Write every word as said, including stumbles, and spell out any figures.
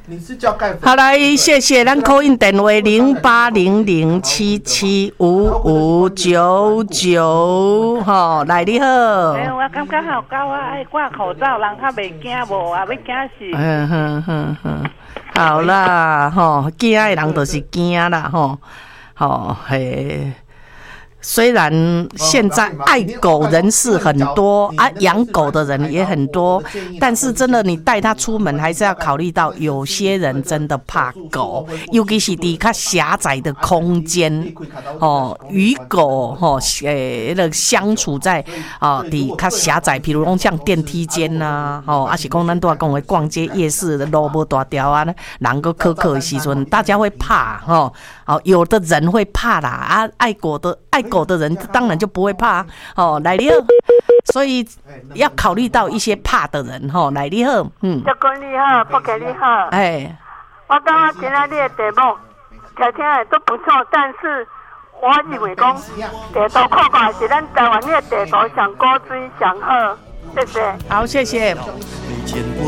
你是叫盖好来，谢谢咱call in电话零八零零七七五五九九，吼，来你好。 哎，我感觉好高啊，爱挂口罩，人较袂惊无啊，要惊死。 嗯哼哼哼，好啦，吼，惊的人就是惊啦，吼，吼嘿。虽然现在爱狗人士很多啊，养狗的人也很多，但是真的你带它出门还是要考虑到，有些人真的怕狗，尤其是在较狭窄的空间哦，与狗哦，诶，那相处在哦，伫较狭窄，比如讲像电梯间呐，哦，还是讲咱都要讲的逛街夜市的路无大条啊，人个苛刻的时阵，大家会怕哦，哦，有的人会怕啦，啊，爱狗的爱狗。狗的人当然就不会怕哦，来你好，所以要考虑到一些怕的人吼，来你好，嗯， 教官你好，布克你好， 哎， 我感觉今仔日的题目听听的都不错，但是我认为讲地图看看是咱台湾的地图上古锥上好，谢谢， 好，谢谢。